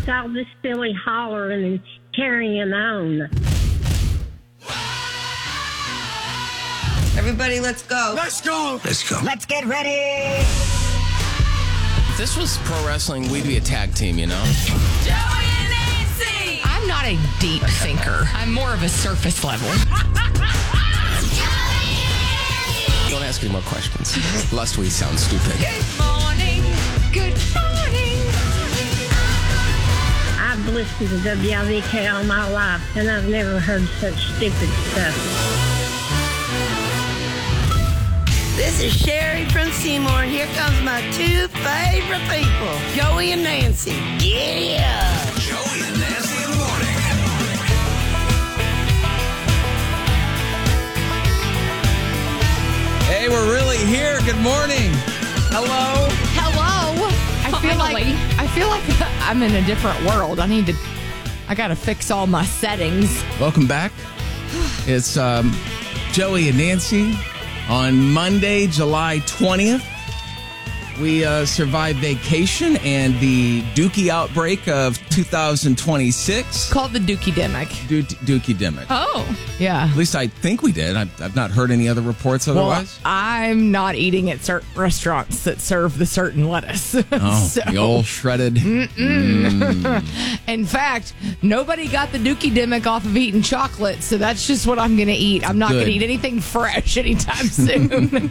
with all this silly hollering and carrying on? Everybody, let's go. Let's go. Let's go. Let's get ready. If this was pro wrestling, we'd be a tag team, you know? Joey and Nancy! I'm not a deep thinker. I'm more of a surface level. Don't ask any more questions, lest we sound stupid. Good morning. Good morning. I've listened to WIVK all my life, and I've never heard such stupid stuff. This is Sherry from Seymour, and here comes my two favorite people, Joey and Nancy. Yeah! Joey and Nancy in the morning. Hey, we're really here. Good morning. Hello. Hello. I feel like I'm in a different world. I got to fix all my settings. Welcome back. It's Joey and Nancy on Monday, July 20th. We survived vacation and the Dookie outbreak of 2026. Called the Dookie-demic. Dookie-demic. Oh, yeah. At least I think we did. I've not heard any other reports otherwise. Well, I'm not eating at certain restaurants that serve the certain lettuce. Oh, So- the old shredded. In fact, nobody got the Dookie-demic off of eating chocolate, so that's just what I'm going to eat. I'm not going to eat anything fresh anytime soon.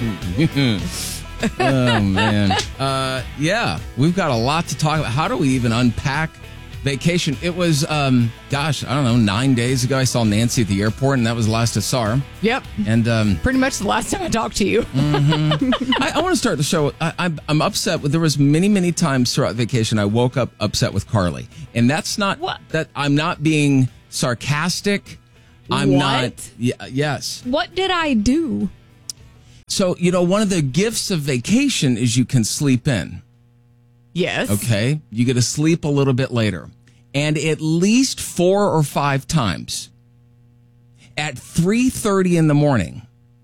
Oh, man. Yeah, we've got a lot to talk about. How do we even unpack vacation? It was, I don't know, 9 days ago I saw Nancy at the airport, and that was the last I saw her. Yep. And Pretty much the last time I talked to you. I want to start the show. I'm upset. There was many times throughout vacation I woke up upset with Carly. And that's not that I'm not being sarcastic. I'm not. Yes. What did I do? So, one of the gifts of vacation is you can sleep in. Yes. Okay. You get to sleep a little bit later. And at least 4 or 5 times at 3:30 in the morning,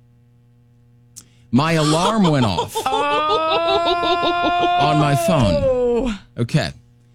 my alarm went off on my phone. Okay.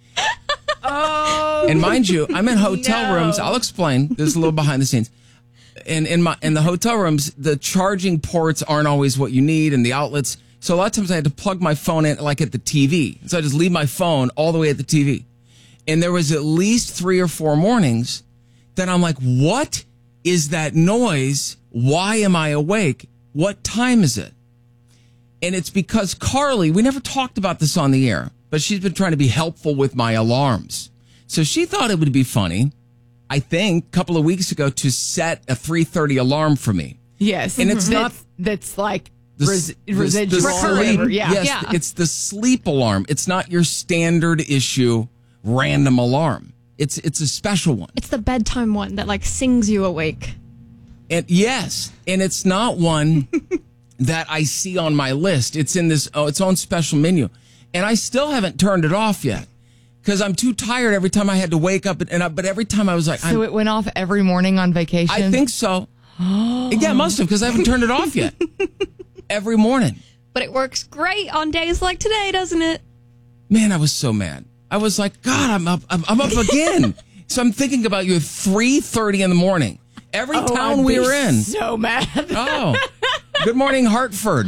And mind you, I'm in hotel rooms. I'll explain. This is a little behind the scenes. And in the hotel rooms, the charging ports aren't always what you need, and the outlets. So a lot of times I had to plug my phone in, like at the TV. So I just leave my phone all the way at the TV. And there was at least 3 or 4 mornings that I'm like, what is that noise? Why am I awake? What time is it? And it's because Carly, we never talked about this on the air, but she's been trying to be helpful with my alarms. So she thought it would be funny, I think, a couple of weeks ago, to set a 3:30 alarm for me. Yes. And it's not... That's like The residual or sleep, whatever. Yeah. Yes, Yeah. It's the sleep alarm. It's not your standard issue random alarm. It's a special one. It's the bedtime one that like sings you awake. And yes, and it's not one that I see on my list. It's in its own special menu. And I still haven't turned it off yet. Because I'm too tired every time I had to wake up. But every time I was like... So it went off every morning on vacation? I think so. Yeah, it must have, because I haven't turned it off yet. Every morning. But it works great on days like today, doesn't it? Man, I was so mad. I was like, God, I'm up again. So I'm thinking about you at 3:30 in the morning. Every town we were in. So mad. Oh, good morning, Hartford.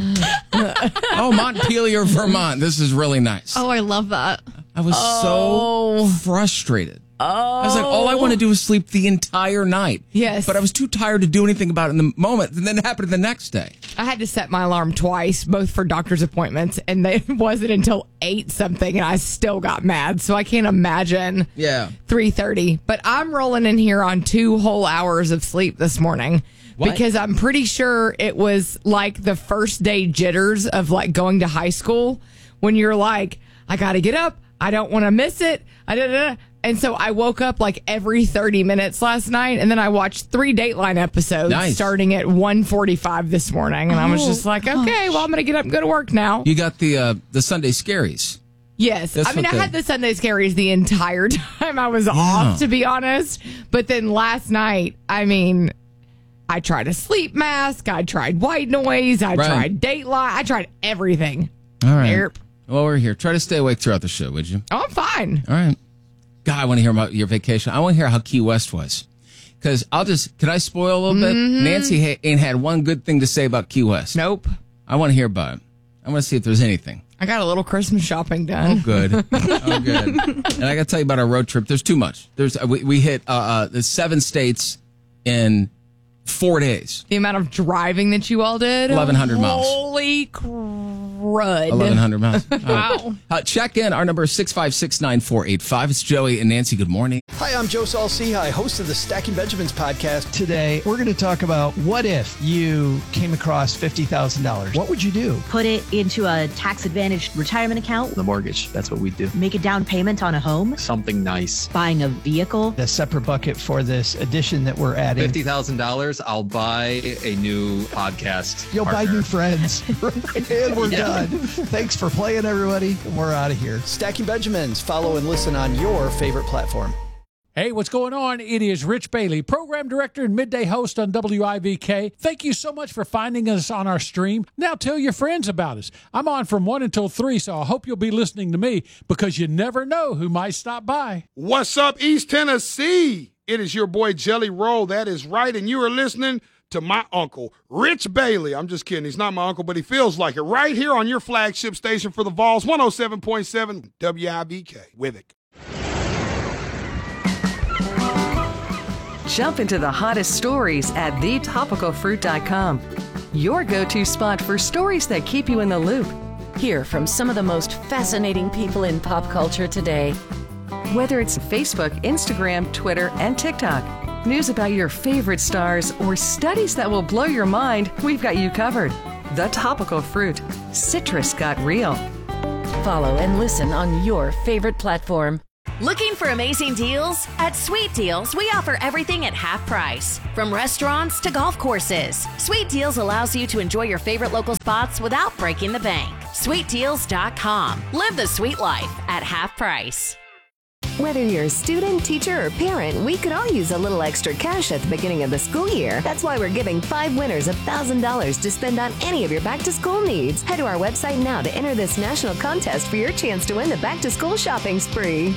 Oh, Montpelier, Vermont. This is really nice. Oh, I love that. I was so frustrated. I was like, all I want to do is sleep the entire night. Yes. But I was too tired to do anything about it in the moment. And then it happened the next day. I had to set my alarm twice, both for doctor's appointments, and it wasn't until 8-something, and I still got mad. So I can't imagine 3:30. But I'm rolling in here on 2 whole hours of sleep this morning. What? Because I'm pretty sure it was like the first day jitters of like going to high school when you're like, I got to get up. I don't want to miss it. And so I woke up like every 30 minutes last night, and then I watched 3 Dateline episodes starting at 1:45 this morning. And I was just like, okay, well, I'm going to get up and go to work now. You got the Sunday Scaries. Yes. I had the Sunday Scaries the entire time I was off, to be honest. But then last night, I tried a sleep mask. I tried white noise. I tried Dateline. I tried everything. All right. Well, we're here. Try to stay awake throughout the show, would you? Oh, I'm fine. All right. God, I want to hear about your vacation. I want to hear how Key West was. Because can I spoil a little bit? Nancy ain't had one good thing to say about Key West. Nope. I want to hear about it. I want to see if there's anything. I got a little Christmas shopping done. Oh, good. Oh, good. And I got to tell you about our road trip. There's too much. We hit the 7 states in 4 days. The amount of driving that you all did? 1,100 miles. Holy crud. 1,100 miles. Wow. Check in. Our number is 656-9485. It's Joey and Nancy. Good morning. Hi, I'm Joe Saul-Sehy, host of the Stacking Benjamins podcast. Today, we're going to talk about what if you came across $50,000? What would you do? Put it into a tax-advantaged retirement account. The mortgage, that's what we do. Make a down payment on a home. Something nice. Buying a vehicle. A separate bucket for this addition that we're adding. $50,000, I'll buy a new podcast. You'll partner. buy new friends. And we're done. Thanks for playing, everybody. We're out of here. Stacking Benjamins. Follow and listen on your favorite platform. Hey, what's going on? It is Rich Bailey, program director and midday host on WIVK. Thank you so much for finding us on our stream. Now tell your friends about us. I'm on from 1 until 3, so I hope you'll be listening to me because you never know who might stop by. What's up, East Tennessee? It is your boy Jelly Roll. That is right, and you are listening to my uncle, Rich Bailey. I'm just kidding. He's not my uncle, but he feels like it. Right here on your flagship station for the Vols, 107.7 WIVK. Withik. Jump into the hottest stories at thetopicalfruit.com. Your go-to spot for stories that keep you in the loop. Hear from some of the most fascinating people in pop culture today. Whether it's Facebook, Instagram, Twitter, and TikTok, news about your favorite stars, or studies that will blow your mind, we've got you covered. The Topical Fruit. Citrus got real. Follow and listen on your favorite platform. Looking for amazing deals? At Sweet Deals, we offer everything at half price. From restaurants to golf courses, Sweet Deals allows you to enjoy your favorite local spots without breaking the bank. SweetDeals.com. Live the sweet life at half price. Whether you're a student, teacher, or parent, we could all use a little extra cash at the beginning of the school year. That's why we're giving 5 winners $1,000 to spend on any of your back-to-school needs. Head to our website now to enter this national contest for your chance to win the back-to-school shopping spree.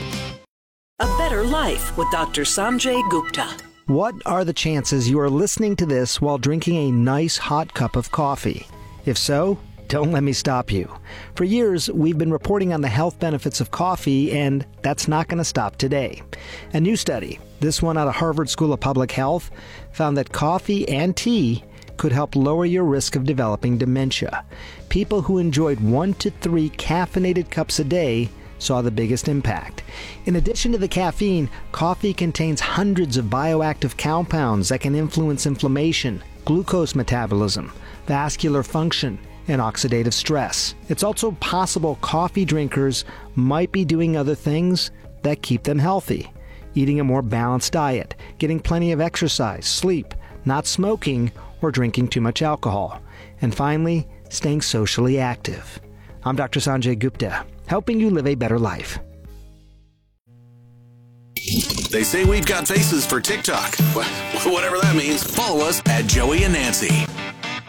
A Better Life with Dr. Sanjay Gupta. What are the chances you are listening to this while drinking a nice hot cup of coffee? If so, don't let me stop you. For years, we've been reporting on the health benefits of coffee, and that's not going to stop today. A new study, this one out of Harvard School of Public Health, found that coffee and tea could help lower your risk of developing dementia. People who enjoyed 1 to 3 caffeinated cups a day saw the biggest impact. In addition to the caffeine, coffee contains hundreds of bioactive compounds that can influence inflammation, glucose metabolism, vascular function, and oxidative stress. It's also possible coffee drinkers might be doing other things that keep them healthy. Eating a more balanced diet, getting plenty of exercise, sleep, not smoking, or drinking too much alcohol. And finally, staying socially active. I'm Dr. Sanjay Gupta, helping you live a better life. They say we've got faces for TikTok. Whatever that means, follow us at Joey and Nancy.